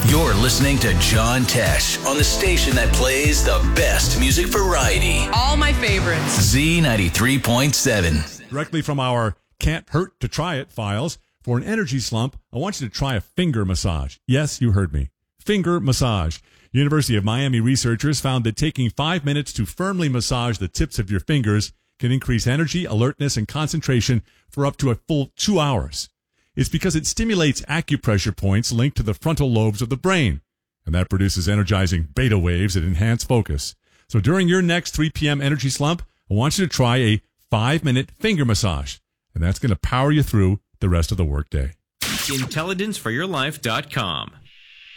You're listening to John Tesh on the station that plays the best music variety. All my favorites. Z93.7. Directly from our Can't Hurt to Try It files, for an energy slump, I want you to try a finger massage. Yes, you heard me. Finger massage. University of Miami researchers found that taking 5 minutes to firmly massage the tips of your fingers can increase energy, alertness, and concentration for up to a full 2 hours. It's because it stimulates acupressure points linked to the frontal lobes of the brain, and that produces energizing beta waves that enhance focus. So during your next 3 p.m. energy slump, I want you to try a 5-minute finger massage, and that's going to power you through the rest of the workday. IntelligenceForYourLife.com.